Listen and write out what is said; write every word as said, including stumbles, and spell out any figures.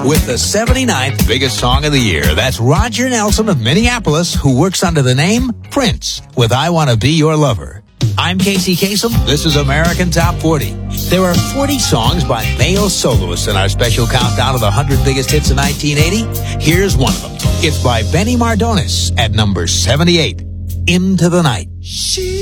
with the seventy-ninth biggest song of the year. That's Roger Nelson of Minneapolis, who works under the name Prince with I Want to Be Your Lover. I'm Casey Kasem. This is American Top forty. There are forty songs by male soloists in our special countdown of the one hundred biggest hits of nineteen eighty. Here's one of them. It's by Benny Mardones at number seventy-eight, Into the Night. She